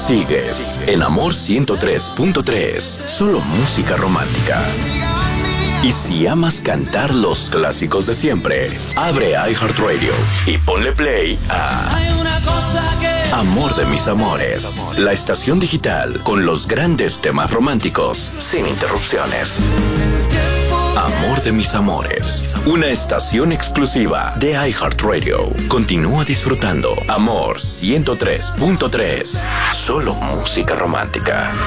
Sigues en Amor 103.3, solo música romántica. Y si amas cantar los clásicos de siempre, abre iHeartRadio y ponle play a Amor de mis amores, la estación digital con los grandes temas románticos sin interrupciones. Amor de mis amores, una estación exclusiva de iHeartRadio. Continúa disfrutando Amor 103.3, solo música romántica.